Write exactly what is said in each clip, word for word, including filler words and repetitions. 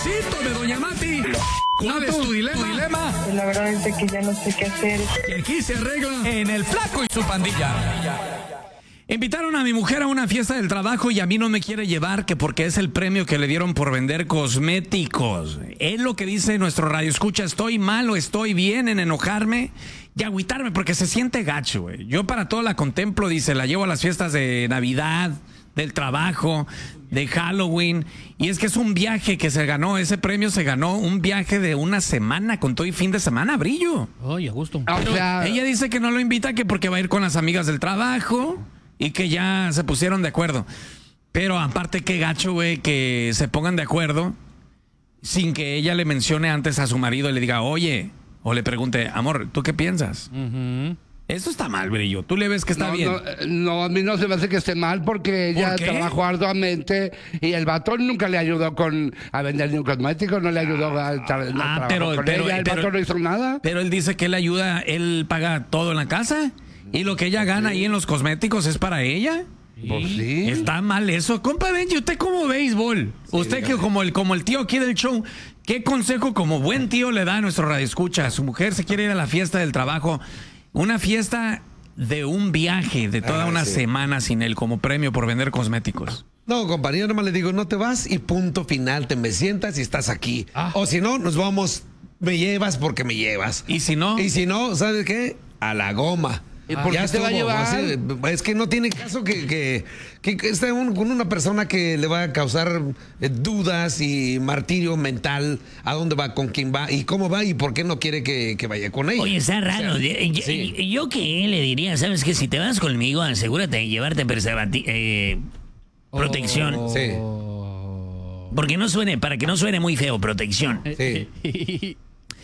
Diosito de Doña Mati. ¿Cuál es tu dilema? dilema? La verdad es de que ya no sé qué hacer. Que aquí se arregla en El Flaco y su pandilla. Invitaron a mi mujer a una fiesta del trabajo y a mí no me quiere llevar, que porque es el premio que le dieron por vender cosméticos. Es lo que dice nuestro radio escucha. ¿Estoy mal o estoy bien en enojarme y agüitarme? Porque se siente gacho, güey. Yo para todo la contemplo, dice, la llevo a las fiestas de Navidad, del trabajo, de Halloween. Y es que es un viaje que se ganó, ese premio se ganó, un viaje de una semana con todo y fin de semana, Brillo. Oye, a gusto. Pero ella dice que no lo invita, que porque va a ir con las amigas del trabajo y que ya se pusieron de acuerdo. Pero aparte, qué gacho, güey, que se pongan de acuerdo sin que ella le mencione antes a su marido y le diga, oye, o le pregunte, amor, ¿tú qué piensas? Uh-huh. Eso está mal, Brillo. ¿Tú le ves que está no, bien? No, no, a mí no se me hace que esté mal porque ella ¿Por qué? trabajó arduamente y el batón nunca le ayudó con a vender ni un cosmético, no le ayudó a, a, a Ah, pero, con pero, ella, el pero, batón no hizo nada. Pero él dice que él ayuda, él paga todo en la casa y lo que ella gana ahí en los cosméticos es para ella. Pues sí. Está mal eso. Compa Benji, ¿usted cómo béisbol? Sí, usted que como el, como el tío aquí del show, ¿qué consejo como buen tío le da a nuestro radioescucha? Su mujer se quiere ir a la fiesta del trabajo, una fiesta de un viaje de toda ah, una sí. semana sin él como premio por vender cosméticos. No, compañero, nomás le digo, no te vas y punto final, te me sientas y estás aquí. Ah. O si no, nos vamos, me llevas porque me llevas. ¿Y si no? Y si no, ¿sabes qué? A la goma. ¿Y por qué te va a llevar? Así, es que no tiene caso que, que, que, que esté un, con una persona que le va a causar eh, dudas y martirio mental a dónde va, con quién va y cómo va y por qué no quiere que, que vaya con ella. Oye, está raro. O sea, yo, sí. yo que le diría, ¿sabes qué? Si te vas conmigo, asegúrate de llevarte preservati- eh, protección. Oh. Sí. Porque no suene, para que no suene muy feo, protección. Sí.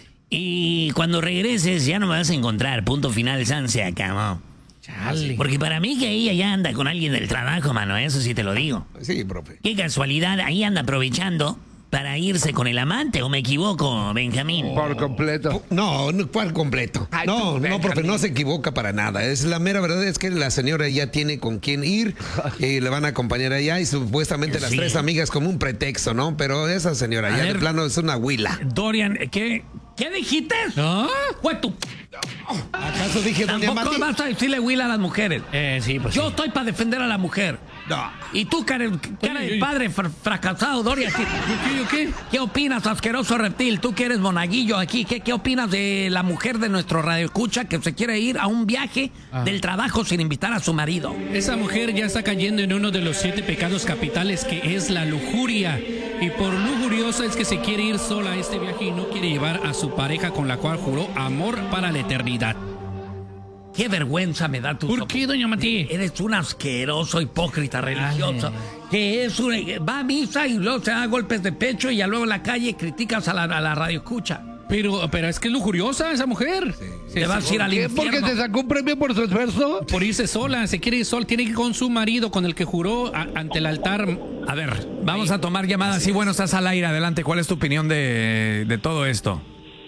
Y cuando regreses ya no me vas a encontrar. Punto final, San se acabó. Chale. Porque para mí que ella ya anda con alguien del trabajo, mano, eso sí te lo digo. Sí, profe. Qué casualidad, ahí anda aprovechando para irse con el amante, ¿o me equivoco, Benjamín? Por completo. No, no, ¿cuál completo? Ay, no, tú, no, profe, no se equivoca para nada. Es la mera verdad, es que la señora ya tiene con quién ir y le van a acompañar allá y supuestamente sí. las tres amigas como un pretexto, ¿no? Pero esa señora a ya ver, de plano es una huila. Dorian, ¿qué? ¿Qué dijiste? ¿Ah? Fue tu... ¿Acaso dije doña Mati? Tampoco vas a decirle huila a las mujeres. Eh, sí, pues Yo sí. estoy para defender a la mujer. No. Y tú, cara, cara de padre fr- fracasado, Dorian, ¿qué, qué, qué, ¿qué opinas, asqueroso reptil? Tú que eres monaguillo aquí, ¿qué, qué opinas de la mujer de nuestro radioescucha que se quiere ir a un viaje ah. del trabajo sin invitar a su marido? Esa mujer ya está cayendo en uno de los siete pecados capitales, que es la lujuria. Y por lujuriosa es que se quiere ir sola a este viaje y no quiere llevar a su pareja con la cual juró amor para la eternidad. Qué vergüenza me da tu... ¿Por qué, doña Mati? Eres un asqueroso hipócrita religioso. Ay. Que es un, va a misa y luego se da golpes de pecho y ya luego en la calle criticas a la, a la radio escucha. Pero, pero es que es lujuriosa esa mujer. Sí. Se va a ir al infierno. ¿Porque te sacó un premio por su esfuerzo? Por irse sola, se quiere ir sola, tiene que ir con su marido, con el que juró a, ante el altar. A ver, vamos a tomar llamadas. Sí, bueno, estás al aire, adelante. ¿Cuál es tu opinión de, de todo esto?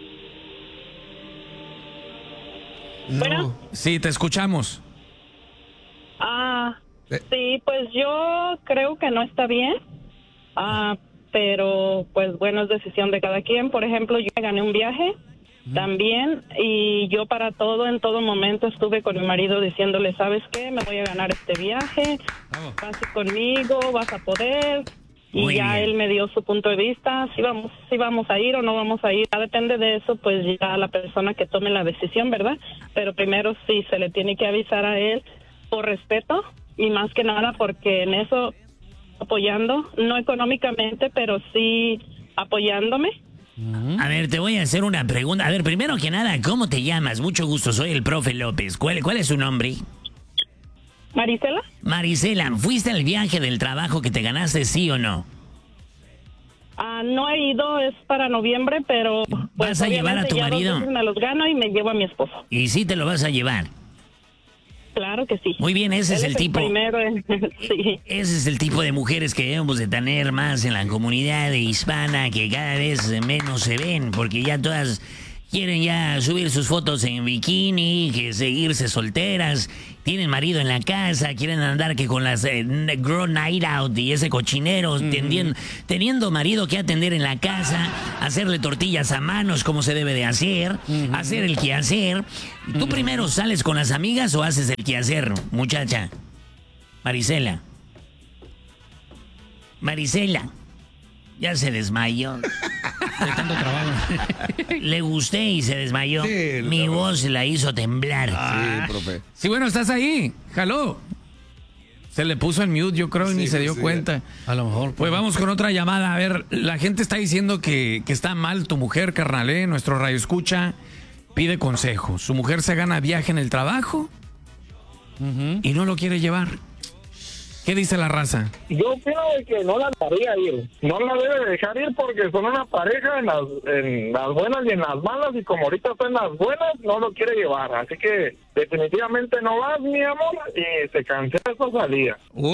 Bueno. Sí, te escuchamos. Ah, sí, pues yo creo que no está bien. Ah, pero pues bueno, es decisión de cada quien. Por ejemplo, yo gané un viaje uh-huh. también y yo para todo, en todo momento estuve con mi marido diciéndole, ¿sabes qué? Me voy a ganar este viaje, oh. vas conmigo, vas a poder. Y Muy ya bien. Él me dio su punto de vista, si vamos, si vamos a ir o no vamos a ir. Ya depende de eso, pues ya la persona que tome la decisión, ¿verdad? Pero primero sí se le tiene que avisar a él por respeto y más que nada porque en eso apoyando, no económicamente, pero sí apoyándome. A ver, te voy a hacer una pregunta. A ver, primero que nada, ¿cómo te llamas? Mucho gusto, soy el profe López. ¿Cuál, cuál es su nombre? Marisela. Marisela, ¿fuiste al viaje del trabajo que te ganaste, sí o no? Ah, no he ido, es para noviembre, pero... ¿Vas pues, a llevar a tu ya marido? Dos veces me los gano y me llevo a mi esposo. ¿Y sí te lo vas a llevar? Claro que sí. Muy bien, ese Él es el es tipo... El primero, sí. Ese es el tipo de mujeres que debemos de tener más en la comunidad hispana, que cada vez menos se ven, porque ya todas... quieren ya subir sus fotos en bikini, que seguirse solteras, tienen marido en la casa, quieren andar que con las eh, girl night out y ese cochinero, uh-huh. tendien, teniendo marido que atender en la casa, hacerle tortillas a manos como se debe de hacer, uh-huh. hacer el quehacer. ¿Tú uh-huh. primero sales con las amigas o haces el quehacer, muchacha? Marisela. Marisela. Ya se desmayó. De tanto trabajo. Le gusté y se desmayó. Sí, mi no, voz la hizo temblar. Ah, sí, profe. Sí, bueno, estás ahí. Jaló. Se le puso en mute, yo creo, sí, y ni se dio sí. cuenta. A lo mejor. Pues vamos con otra llamada. A ver, la gente está diciendo que, que está mal tu mujer, carnal, ¿eh? Nuestro radio escucha pide consejo. Su mujer se gana viaje en el trabajo uh-huh. y no lo quiere llevar. ¿Qué dice la raza? Yo opino de que no la dejaría ir. No la debe dejar ir porque son una pareja en las, en las buenas y en las malas. Y como ahorita está en las buenas, no lo quiere llevar. Así que definitivamente no vas, mi amor. Y se cancela esa salida.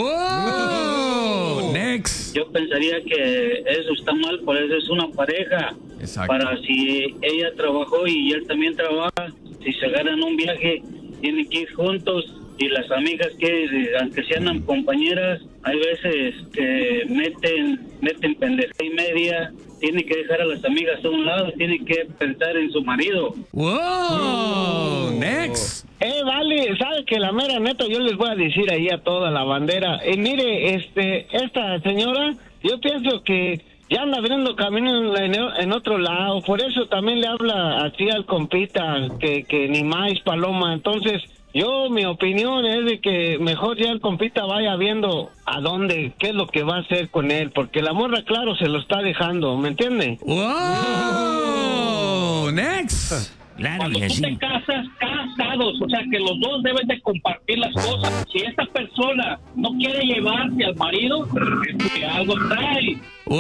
¡Oh! Next. Yo pensaría que eso está mal, por eso es una pareja. Exacto. Para si ella trabajó y él también trabaja, si se ganan un viaje, tienen que ir juntos. Y las amigas que, aunque sean compañeras, hay veces que meten, meten pendeja y media, tienen que dejar a las amigas a un lado, tienen que pensar en su marido. ¡Wow! Oh. Next. Eh, vale, ¿sabe que la mera neta yo les voy a decir ahí a toda la bandera? Eh, mire, este, esta señora, yo pienso que ya anda abriendo camino en, en otro lado, por eso también le habla así al compita, que, que ni más paloma, entonces... Yo, mi opinión es de que mejor ya el compita vaya viendo a dónde, qué es lo que va a hacer con él, porque la morra, claro, se lo está dejando, ¿me entiende? ¡Wow! Next. Claro Cuando que tú sí. te casas, casados, o sea que los dos deben de compartir las cosas. Si esta persona no quiere llevarse al marido, es porque algo trae.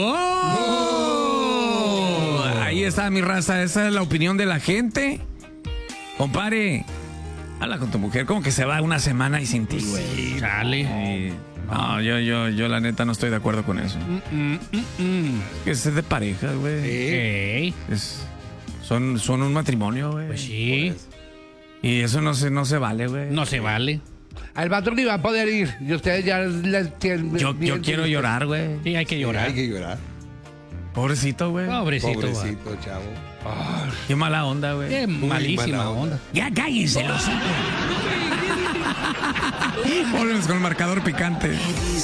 ¡Oh! Ahí está mi raza, esa es la opinión de la gente. Compadre, habla con tu mujer, como que se va una semana y sin ti, güey. Chale. Sí. No, yo, yo, yo la neta no estoy de acuerdo con eso. Mm, mm, mm. Es de pareja, güey. Sí. Es, son, son un matrimonio, güey. Pues sí. Y eso no se, no se vale, güey. No se vale. El patrón iba a poder ir y ustedes ya les tienen. Yo, yo quiero llorar, güey. Sí, hay que llorar. Hay que llorar. Pobrecito, güey. Pobrecito, Pobrecito, va. chavo. Oh, qué mala onda, güey. Qué malísima mala onda. onda. Ya cállense los hijos. Volvemos con el marcador picante.